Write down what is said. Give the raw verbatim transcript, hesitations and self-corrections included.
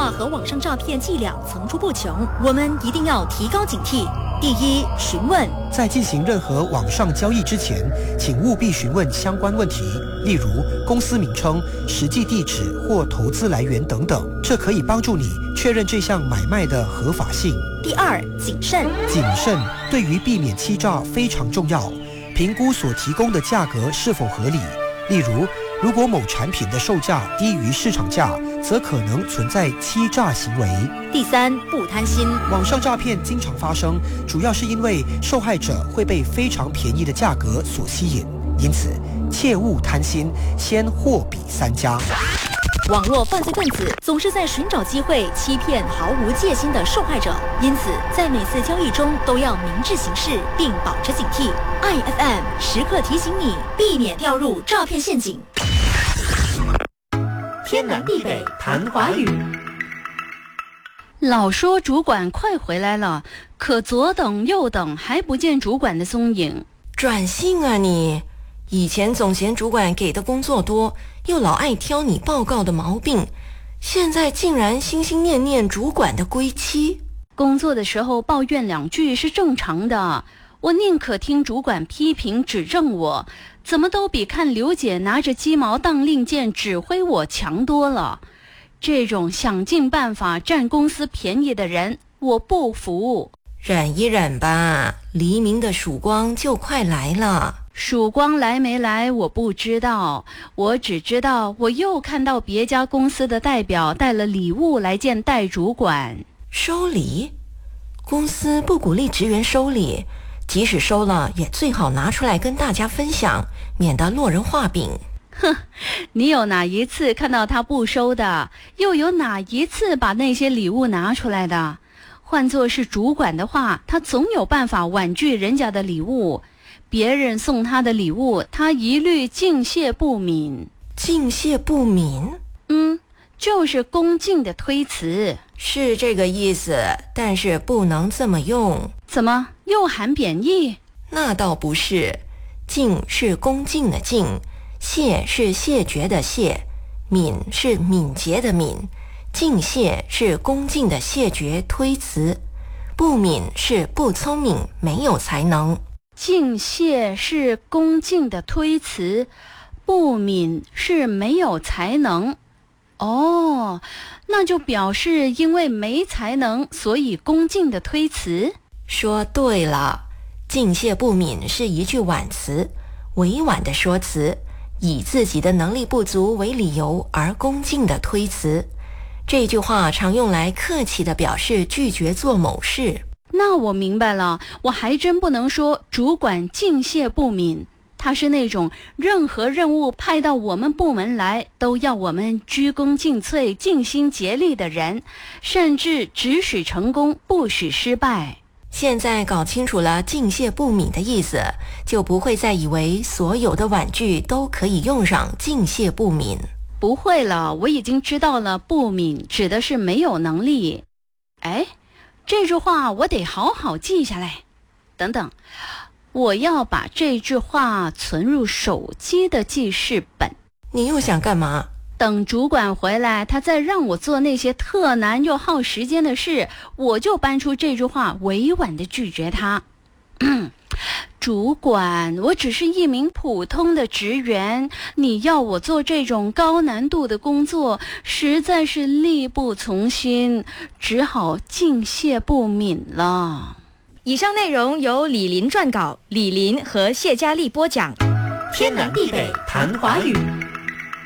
话和网上诈骗伎俩层出不穷，我们一定要提高警惕。第一，询问。 在进行任何网上交易之前，请务必询问相关问题，例如公司名称、实际地址或投资来源等等，这可以帮助你确认这项买卖的合法性。 第二，谨慎。 谨慎对于避免欺诈非常重要，评估所提供的价格是否合理。例如，如果某产品的售价低于市场价，则可能存在欺诈行为。 第三，不贪心。 网上诈骗经常发生，主要是因为受害者会被非常便宜的价格所吸引，因此切勿贪心，先货比三家。 网络犯罪分子总是在寻找机会欺骗毫无戒心的受害者，因此在每次交易中都要明智行事，并保持警惕。I F M 时刻提醒你，避免掉入诈骗陷阱。天南地北谈华语。 老说主管快回来了，可左等右等还不见主管的踪影。 转性啊你！以前总嫌主管给的工作多，又老爱挑你报告的毛病，现在竟然心心念念主管的归期。 工作的时候抱怨两句是正常的，我宁可听主管批评指正我，怎么都比看刘姐拿着鸡毛当令箭指挥我强多了。这种想尽办法占公司便宜的人，我不服。 忍一忍吧，黎明的曙光就快来了。 曙光来没来我不知道，我只知道我又看到别家公司的代表带了礼物来见代主管。 收礼？公司不鼓励职员收礼，即使收了也最好拿出来跟大家分享，免得落人话柄。 哼，你有哪一次看到他不收的？又有哪一次把那些礼物拿出来的？换作是主管的话，他总有办法婉拒人家的礼物。别人送他的礼物，他一律敬谢不敏。 敬谢不敏？ 嗯，就是恭敬的推辞。 是这个意思，但是不能这么用。 怎么又含贬义？ 那倒不是，敬是恭敬的敬，谢是谢绝的谢，敏是敏捷的敏。敬谢是恭敬的谢绝推辞，不敏是不聪明没有才能。 敬谢是恭敬的推辞，不敏是没有才能。哦，那就表示因为没才能，所以恭敬的推辞。 说对了，敬谢不敏是一句婉词，委婉的说辞，以自己的能力不足为理由而恭敬的推辞。这句话常用来客气地表示拒绝做某事。 那我明白了，我还真不能说主管敬谢不敏，他是那种任何任务派到我们部门来都要我们鞠躬尽瘁、尽心竭力的人，甚至只许成功不许失败。 现在搞清楚了敬谢不敏的意思，就不会再以为所有的婉拒都可以用上敬谢不敏。 不会了，我已经知道了，不敏指的是没有能力。哎，这句话我得好好记下来。等等，我要把这句话存入手机的记事本。 你又想干嘛？ 等主管回来，他再让我做那些特难又耗时间的事，我就搬出这句话委婉地拒绝他。主管，我只是一名普通的职员，你要我做这种高难度的工作，实在是力不从心，只好敬谢不敏了。 以上内容由李林撰稿，李林和谢佳丽播讲。 天南地北谈华语。